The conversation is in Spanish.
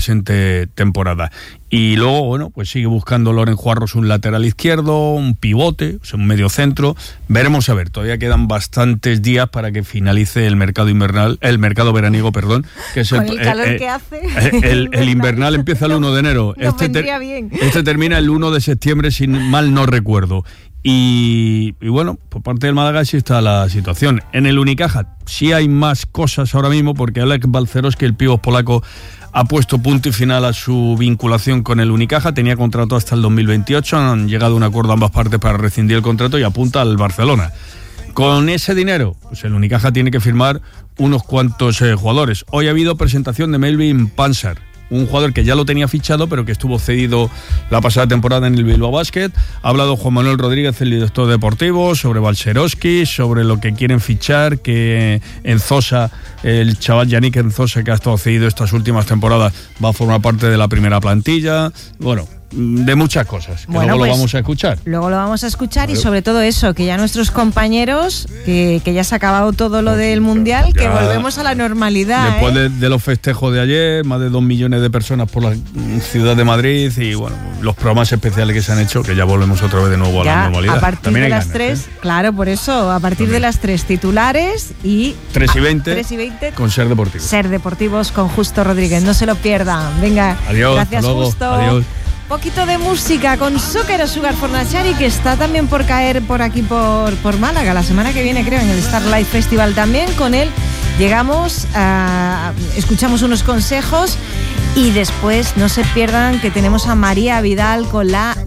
presente temporada. Y luego, bueno, pues sigue buscando Loren Juarros un lateral izquierdo, un pivote, o sea, un medio centro. Veremos a ver, todavía quedan bastantes días para que finalice el mercado veraniego, que es con el calor que hace. El invernal empieza el 1 de enero. Este termina el 1 de septiembre, si mal no recuerdo. Y bueno, por parte del Málaga sí está la situación. En el Unicaja sí hay más cosas ahora mismo, porque Alek Balcerowski, el pívot polaco, ha puesto punto y final a su vinculación con el Unicaja. Tenía contrato hasta el 2028, han llegado a un acuerdo ambas partes para rescindir el contrato y apunta al Barcelona. Con ese dinero, pues el Unicaja tiene que firmar unos cuantos jugadores. Hoy ha habido presentación de Melvin Panzer, un jugador que ya lo tenía fichado, pero que estuvo cedido la pasada temporada en el Bilbao Basket. Ha hablado Juan Manuel Rodríguez, el director deportivo, sobre Balcerowski, sobre lo que quieren fichar, que Enzosa, el chaval Yannick Enzosa, que ha estado cedido estas últimas temporadas, va a formar parte de la primera plantilla. Bueno, de muchas cosas, que luego lo vamos a escuchar. Luego lo vamos a escuchar, y sobre todo eso, que ya nuestros compañeros, que ya se ha acabado todo lo del Mundial, que volvemos a la normalidad. Después de los festejos de ayer, más de 2 millones de personas por la ciudad de Madrid, y bueno, los programas especiales que se han hecho, que ya volvemos otra vez de nuevo a la normalidad. A partir de las 3, claro, por eso, a partir de las 3 titulares y 3 y 20 con Ser Deportivos. Ser Deportivos con Justo Rodríguez, no se lo pierdan. Venga, adiós, gracias Justo. Adiós. Poquito de música con Soccer Sugar for Nachari, que está también por caer por aquí por Málaga la semana que viene, creo, en el Starlight Festival también. Con él llegamos escuchamos unos consejos y después no se pierdan que tenemos a María Vidal con la